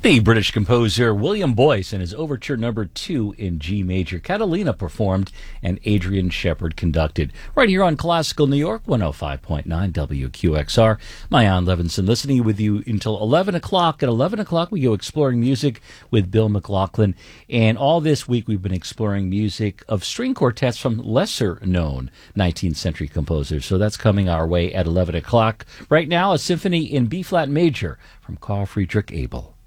The British composer William Boyce and his Overture Number 2 in G major. Catalina performed and Adrian Shepard conducted. Right here on Classical New York, 105.9 WQXR. Mayan Levinson listening with you until 11 o'clock. At 11 o'clock, we go exploring music with Bill McLaughlin. And all this week, we've been exploring music of string quartets from lesser-known 19th century composers. So that's coming our way at 11 o'clock. Right now, a symphony in B-flat major from Carl Friedrich Abel.